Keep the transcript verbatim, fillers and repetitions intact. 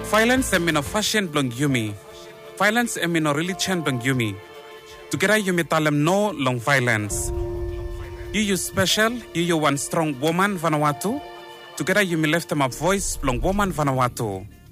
Violence emino fashion blong yumi. Violence emino religion blong yumi. Together yumi talem no long violence. You you special, you you one strong woman Vanuatu. Together you me left them a voice blong woman Vanuatu.